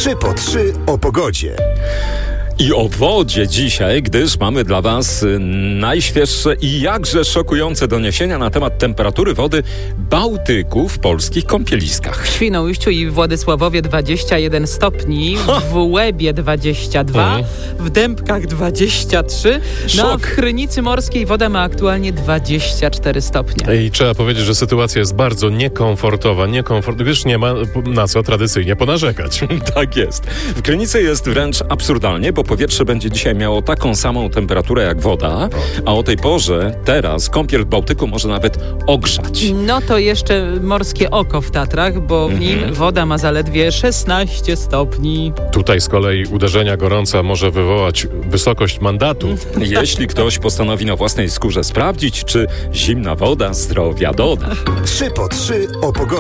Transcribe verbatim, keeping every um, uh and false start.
trzy po trzy o pogodzie. I o wodzie dzisiaj, gdyż mamy dla Was najświeższe i jakże szokujące doniesienia na temat temperatury wody Bałtyku w polskich kąpieliskach. W Świnoujściu i Władysławowie dwadzieścia jeden stopni, w Łebie dwadzieścia dwa, Mhm. w Dębkach dwadzieścia trzy, no a Szok. w Krynicy Morskiej woda ma aktualnie dwadzieścia cztery stopnie. I trzeba powiedzieć, że sytuacja jest bardzo niekomfortowa, niekomfort, gdyż nie ma na co tradycyjnie ponarzekać. Tak jest. W Krynicy jest wręcz absurdalnie, bo powietrze będzie dzisiaj miało taką samą temperaturę jak woda, a o tej porze teraz kąpiel w Bałtyku może nawet ogrzać. No to jeszcze morskie oko w Tatrach, bo w nim Mhm. woda ma zaledwie szesnaście stopni. Tutaj z kolei uderzenia gorąca może wywołać wysokość mandatu. Jeśli ktoś postanowi na własnej skórze sprawdzić, czy zimna woda zdrowia doda. trzy po trzy o pogodzie.